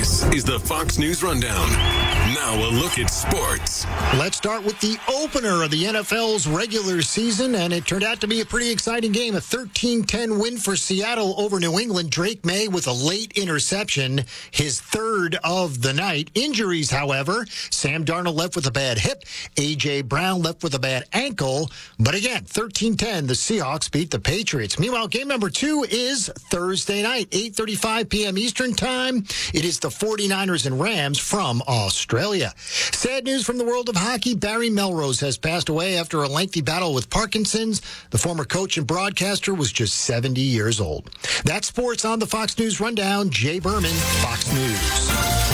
This is the Fox News Rundown. Now a look at sports. Let's start with the opener of the NFL's regular season, and it turned out to be a pretty exciting game. A 13-10 win for Seattle over New England. Drake May with a late interception, his third of the night. Injuries, however, Sam Darnold left with a bad hip. A.J. Brown left with a bad ankle. But again, 13-10, the Seahawks beat the Patriots. Meanwhile, game number 2 is Thursday night, 8:35 p.m. Eastern Time. It is the 49ers and Rams from Australia. Sad news from the world of hockey. Barry Melrose has passed away after a lengthy battle with Parkinson's. The former coach and broadcaster was just 70 years old. That's sports on the Fox News Rundown. Jay Berman, Fox News.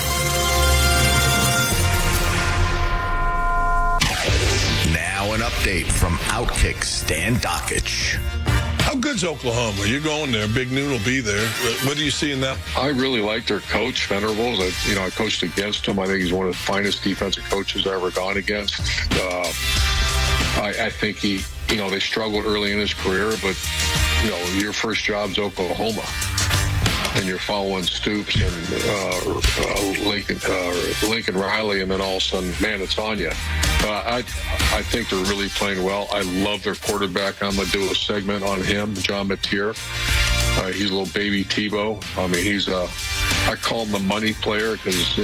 Now an update from Outkick Stan Dockich. How good's Oklahoma? You're going there. Big Noon will be there. What do you see in that? I really like their coach, Venables. I coached against him. I think he's one of the finest defensive coaches I've ever gone against. I think they struggled early in his career, but, your first job's Oklahoma. And you're following Stoops and Lincoln Riley, and then all of a sudden, man, it's on you. I think they're really playing well. I love their quarterback. I'm going to do a segment on him, John Mateer. He's a little baby Tebow. I mean, I call him the money player because